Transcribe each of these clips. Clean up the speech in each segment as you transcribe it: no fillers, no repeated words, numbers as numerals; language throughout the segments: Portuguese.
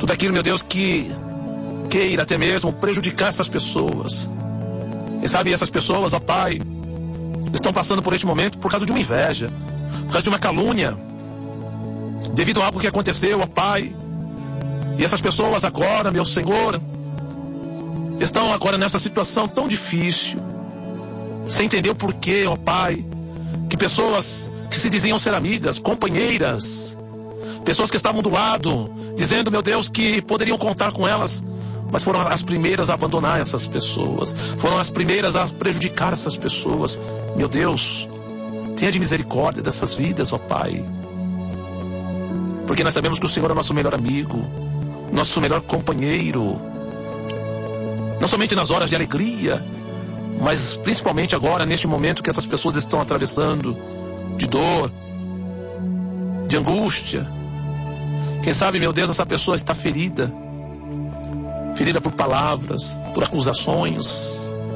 tudo aquilo, meu Deus, que queira até mesmo prejudicar essas pessoas. E sabe, essas pessoas, ó Pai, estão passando por este momento por causa de uma inveja, por causa de uma calúnia, devido a algo que aconteceu, ó Pai. E essas pessoas agora, meu Senhor, estão agora nessa situação tão difícil, sem entender o porquê, ó Pai, que pessoas que se diziam ser amigas, companheiras, pessoas que estavam do lado, dizendo, meu Deus, que poderiam contar com elas, mas foram as primeiras a abandonar essas pessoas, foram as primeiras a prejudicar essas pessoas. Meu Deus, tenha de misericórdia dessas vidas, ó Pai, porque nós sabemos que o Senhor é nosso melhor amigo, nosso melhor companheiro, não somente nas horas de alegria, mas principalmente agora, neste momento que essas pessoas estão atravessando de dor, de angústia. Quem sabe, meu Deus, essa pessoa está ferida por palavras, por acusações,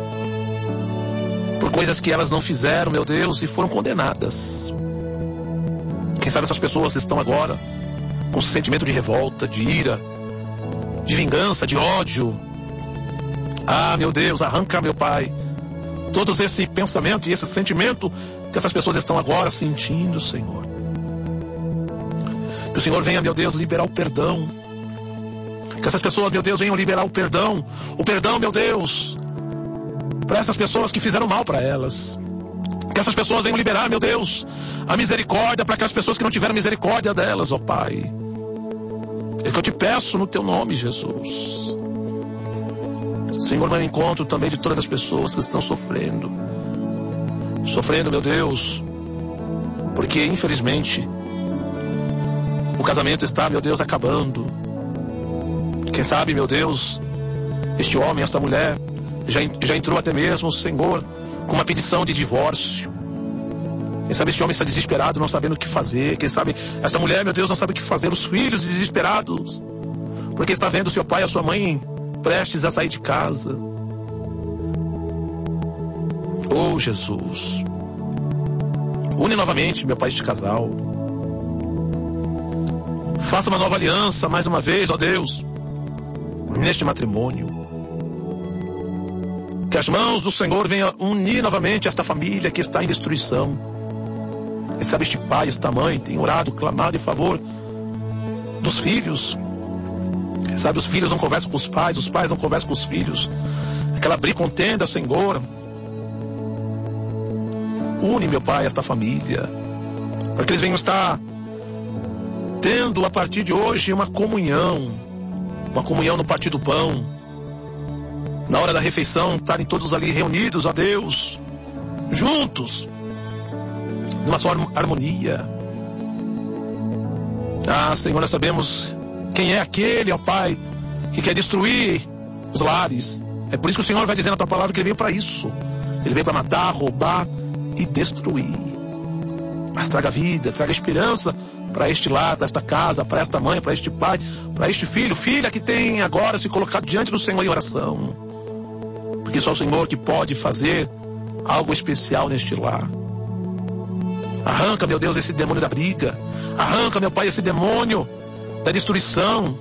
por coisas que elas não fizeram, meu Deus, e foram condenadas. Quem sabe essas pessoas estão agora com sentimento de revolta, de ira, de vingança, de ódio. Ah, meu Deus, arranca, meu Pai, todos esse pensamento e esse sentimento que essas pessoas estão agora sentindo, Senhor. Que o Senhor venha, meu Deus, liberar o perdão. Que essas pessoas, meu Deus, venham liberar o perdão, meu Deus, para essas pessoas que fizeram mal para elas. Que essas pessoas venham liberar, meu Deus, a misericórdia para aquelas pessoas que não tiveram misericórdia delas, ó Pai. É que eu te peço no teu nome, Jesus. Senhor, vai ao encontro também de todas as pessoas que estão sofrendo, meu Deus, porque infelizmente o casamento está, meu Deus, acabando. Quem sabe, meu Deus, este homem, esta mulher já entrou até mesmo, Senhor, com uma petição de divórcio. Quem sabe este homem está desesperado, não sabendo o que fazer. Quem sabe esta mulher, meu Deus, não sabe o que fazer. Os filhos desesperados, porque está vendo seu pai e a sua mãe prestes a sair de casa. Oh, Jesus, une novamente, meu Pai, este casal. Faça uma nova aliança mais uma vez, ó Deus, neste matrimônio. Que as mãos do Senhor venham unir novamente esta família que está em destruição. E sabe, este pai, esta mãe tem orado, clamado em favor dos filhos. E sabe, os filhos não conversam com os pais não conversam com os filhos. Aquela briga, contenda, Senhor. Une, meu Pai, esta família, para que eles venham estar tendo a partir de hoje uma comunhão no partir do pão, na hora da refeição, estarem todos ali reunidos, ó Deus, juntos, numa só harmonia. Ah, Senhor, nós sabemos quem é aquele, ó Pai, que quer destruir os lares. É por isso que o Senhor vai dizer na tua palavra que ele veio para isso. Ele veio para matar, roubar e destruir. Mas traga vida, traga esperança para este lar, para esta casa, para esta mãe, para este pai, para este filho, filha que tem agora se colocado diante do Senhor em oração. Porque só o Senhor que pode fazer algo especial neste lar. Arranca, meu Deus, esse demônio da briga. Arranca, meu Pai, esse demônio da destruição.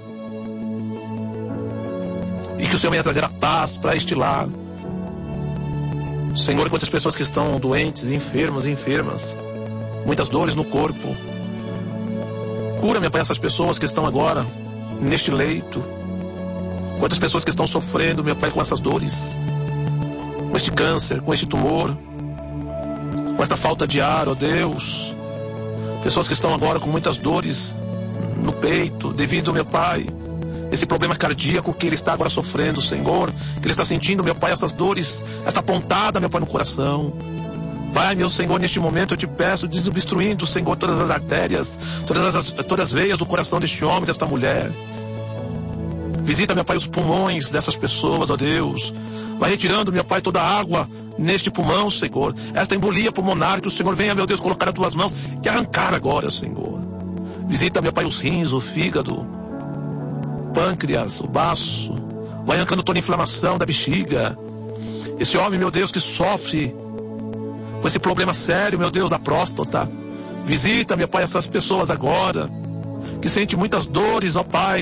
E que o Senhor venha trazer a paz para este lar. Senhor, quantas pessoas que estão doentes, enfermas, muitas dores no corpo. Cura, meu Pai, essas pessoas que estão agora neste leito. Quantas pessoas que estão sofrendo, meu Pai, com essas dores, com este câncer, com este tumor, com esta falta de ar, ó Deus. Pessoas que estão agora com muitas dores no peito, devido, meu Pai, esse problema cardíaco que ele está agora sofrendo, Senhor, que ele está sentindo, meu Pai, essas dores, essa pontada, meu Pai, no coração. Vai, meu Senhor, neste momento eu te peço, desobstruindo, Senhor, todas as artérias, todas as veias do coração deste homem, desta mulher. Visita, meu Pai, os pulmões dessas pessoas, ó Deus. Vai retirando, meu Pai, toda a água neste pulmão, Senhor. Esta embolia pulmonar que o Senhor venha, meu Deus, colocar as tuas mãos e arrancar agora, Senhor. Visita, meu Pai, os rins, o fígado, o pâncreas, o baço. Vai arrancando toda a inflamação da bexiga. Esse homem, meu Deus, que sofre com esse problema sério, meu Deus, da próstata. Visita, meu Pai, essas pessoas agora, que sentem muitas dores, ó Pai,